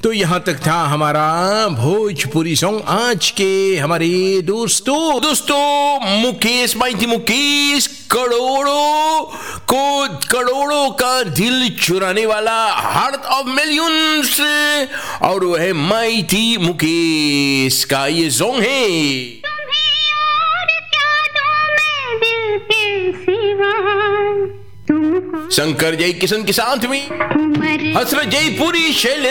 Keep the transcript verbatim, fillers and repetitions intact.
तो यहाँ तक था हमारा भोजपुरी सॉन्ग आज के हमारे दोस्तों दोस्तों मुकेश माइती मुकेश करोड़ों को करोड़ों का दिल चुराने वाला हार्ट ऑफ मिलियंस और वो है माइती मुकेश का ये सॉन्ग है। शंकर जय किशन के साथ में हसरत जयपुरी शैलेंद्र